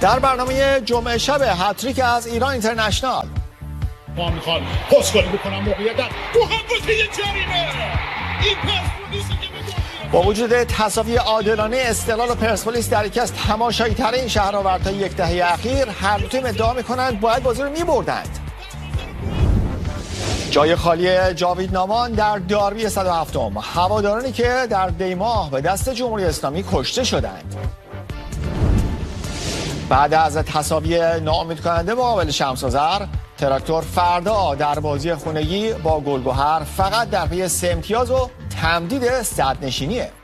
در برنامه جمعه شب هتریک از ایران اینترنشنال. ما میخواد پاسکاری بکنم موقعیت در محوطه جریمه. این پرسپولیسی که با وجود تساوی عادلانه استقلال و پرسپولیس در یکی از تماشایی ترین شهرآور تا یک دهه اخیر، هر دو تیم ادعا میکنند باید بازی رو میبردند. جای خالی جاوید نامان در داربی 107م، هوادارانی که در دیماه به دست جمهوری اسلامی کشته شدند. بعد از تساوی ناامیدکننده مقابل شمس آذر، تراکتور فردا در بازی خونگی با گلگهر فقط در پی 3 امتیاز و تمدید صدرنشینیه.